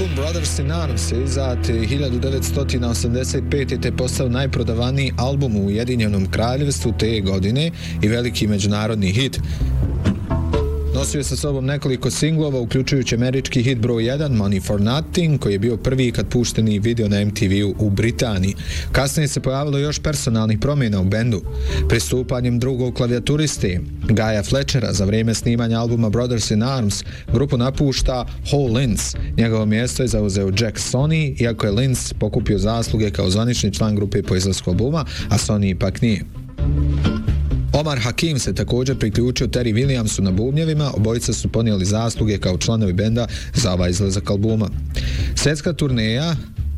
Album Brothers in Arms je izdat 1985. te postao najprodavaniji album u Ujedinjenom Kraljevstvu te godine i veliki međunarodni hit. Nosio je sa sobom nekoliko singlova, uključujući američki hit broj 1 Money for Nothing, koji je bio prvi kad pušteni video na MTV-u u Britaniji. Kasnije se pojavilo još personalnih promjena u bendu. Pristupanjem drugog klavijaturiste, Gaja Fletchera, za vrijeme snimanja albuma Brothers in Arms, grupu napušta Hal Linz. Njegovo mjesto je zauzeo Jack Sony, iako je Linz pokupio zasluge kao zvanični član grupe po izlasku albuma, a Sony ipak nije. Omar Hakim se također priključio Terry Williamsu na bubnjevima, obojica su ponijeli zasluge kao članovi benda za ovaj izlazak albuma. Svjetska turneja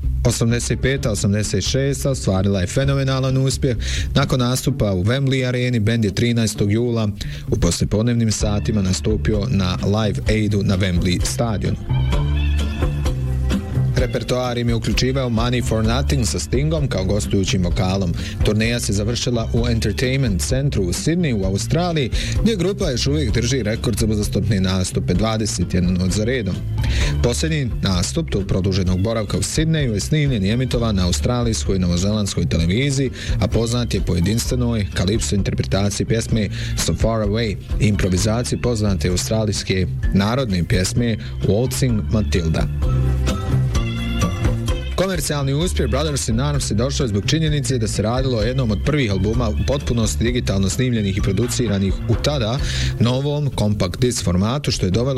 85-86 ostvarila je fenomenalan uspjeh. Nakon nastupa u Wembley areni, bend je 13. jula u poslijepodnevnim satima nastupio na Live Aidu na Wembley stadionu. Repertoar im je uključivao Money for Nothing sa Stingom kao gostujućim vokalom. Turneja se završila u Entertainment centru u Sydney u Australiji, gdje grupa još uvijek drži rekord za uzastopne nastupe, 21 za redom. Posljednji nastup tog produženog boravka u Sydneyu je snimljen i emitovan na australijskoj i novozelandskoj televiziji, a poznat je po jedinstvenoj kalipso interpretaciji pjesme So Far Away i improvizaciji poznate australijske narodne pjesme Waltzing Matilda. Komercijalni uspjeh Brothers in Arms je došao zbog činjenice da se radilo o jednom od prvih albuma u potpunosti digitalno snimljenih i produciranih u tada novom compact disc formatu, što je dovelo